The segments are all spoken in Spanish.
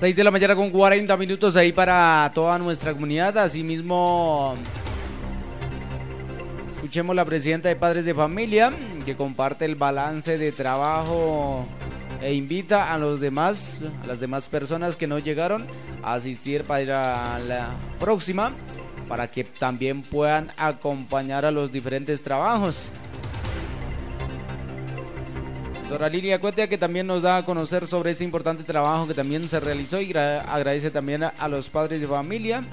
6 de la mañana con 40 minutos ahí para toda nuestra comunidad. Asimismo, escuchemos la presidenta de Padres de Familia, que comparte el balance de trabajo e invita a las demás personas que no llegaron a asistir para ir a la próxima, para que también puedan acompañar a los diferentes trabajos. Dora Lilia Cuetia, que también nos da a conocer sobre este importante trabajo que también se realizó, y agradece también a los padres de familia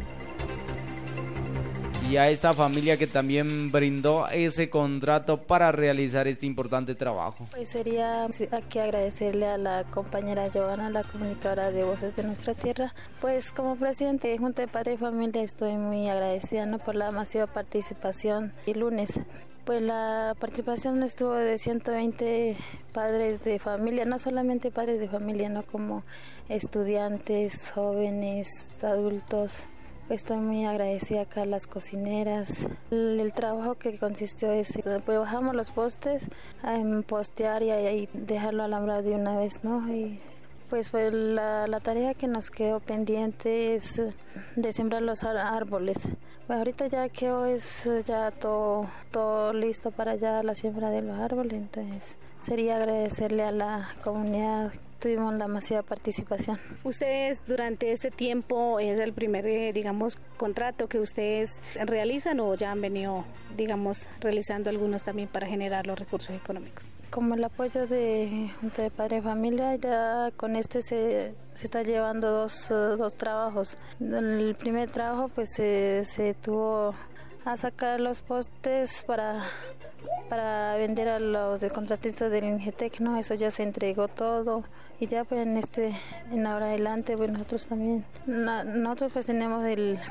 y a esta familia que también brindó ese contrato para realizar este importante trabajo. Pues sería aquí agradecerle a la compañera Giovanna, la comunicadora de Voces de Nuestra Tierra. Pues como presidente de Junta de Padres de Familia estoy muy agradecida, ¿no?, por la masiva participación el lunes. Pues la participación estuvo de 120 padres de familia, no solamente padres de familia, no, como estudiantes, jóvenes, adultos. Estoy muy agradecida acá a las cocineras. El trabajo que consistió es, pues bajamos los postes, postear y dejarlo alambrado de una vez, ¿no? Y pues la tarea que nos quedó pendiente es de sembrar los árboles. Pues ahorita ya quedó ya todo listo para ya la siembra de los árboles, entonces sería agradecerle a la comunidad. Tuvimos la masiva participación. ¿Ustedes durante este tiempo es el primer, contrato que ustedes realizan o ya han venido, realizando algunos también para generar los recursos económicos? Como el apoyo de Junta de Padres de Familia, ya con se está llevando dos trabajos. El primer trabajo pues se tuvo a sacar los postes para vender a los contratistas del Ingetec, ¿no? Eso ya se entregó todo y ya pues en ahora adelante pues nosotros también pues tenemos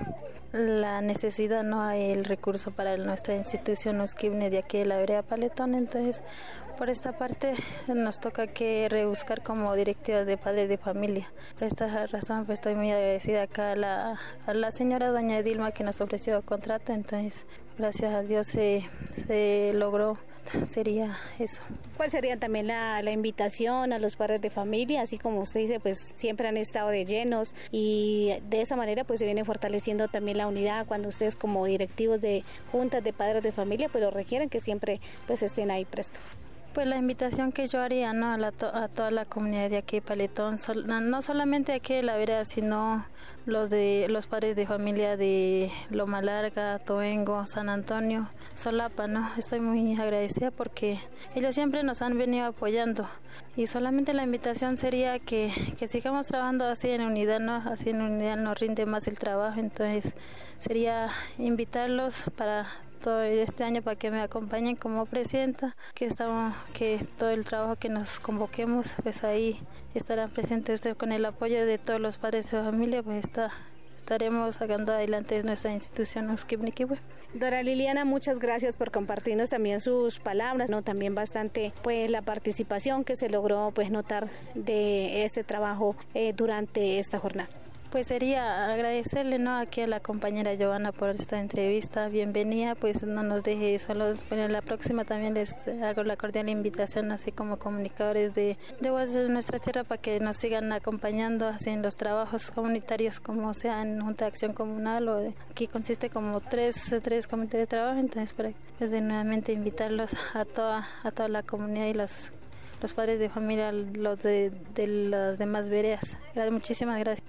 la necesidad, no hay el recurso para nuestra institución Osquibne de aquí de la vereda Paletón, entonces por esta parte nos toca que rebuscar como directivas de padres de familia. Por esta razón pues estoy muy agradecida acá a la señora doña Dilma que nos ofreció el contrato, entonces gracias a Dios se logró. Sería eso. ¿Cuál sería también la invitación a los padres de familia? Así como usted dice, pues siempre han estado de llenos y de esa manera pues se viene fortaleciendo también la unidad cuando ustedes como directivos de juntas de padres de familia pues lo requieren que siempre pues estén ahí prestos. Pues la invitación que yo haría, ¿no?, a toda la comunidad de aquí de Paletón, no solamente aquí de la vereda, sino los padres de familia de Loma Larga, Toengo, San Antonio, Solapa, ¿no? Estoy muy agradecida porque ellos siempre nos han venido apoyando y solamente la invitación sería que sigamos trabajando así en unidad, ¿no? Así en unidad nos rinde más el trabajo, entonces sería invitarlos para todo este año para que me acompañen como presidenta, que todo el trabajo que nos convoquemos, pues ahí estarán presentes ustedes con el apoyo de todos los padres de familia, pues estaremos sacando adelante nuestra institución Osquibniquihue. Dora Liliana, muchas gracias por compartirnos también sus palabras, ¿no? También bastante pues la participación que se logró pues notar de este trabajo durante esta jornada. Pues sería agradecerle, ¿no?, aquí a la compañera Giovanna por esta entrevista. Bienvenida, pues no nos deje solos. Bueno, la próxima también les hago la cordial invitación, así como comunicadores de Voces de Nuestra Tierra, para que nos sigan acompañando así en los trabajos comunitarios, como sea en Junta de Acción Comunal o aquí consiste como tres comités de trabajo. Entonces, para pues de nuevamente invitarlos a toda la comunidad y los padres de familia, los de las demás veredas. Muchísimas gracias.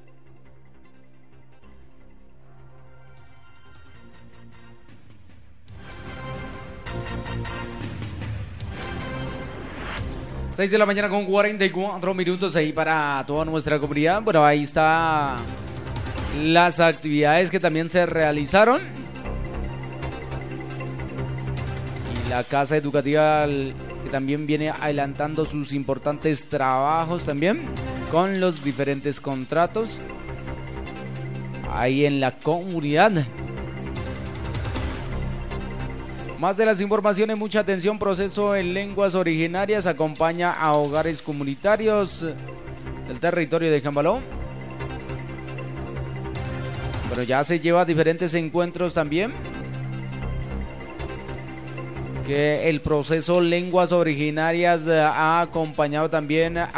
Seis de la mañana con 44 minutos ahí para toda nuestra comunidad. Bueno, ahí está las actividades que también se realizaron. Y la Casa Educativa que también viene adelantando sus importantes trabajos también con los diferentes contratos ahí en la comunidad. Más de las informaciones, mucha atención. Proceso en lenguas originarias acompaña a hogares comunitarios del territorio de Jambaló. Pero ya se lleva diferentes encuentros también. Que el proceso lenguas originarias ha acompañado también